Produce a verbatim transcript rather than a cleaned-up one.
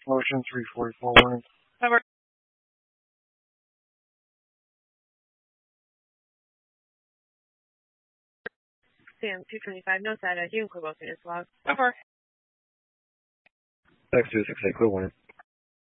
Ocean three forty-four warning. Cover. Sam two twenty-five, no side, you can click open as well. Cover. X two six eight, clear warning.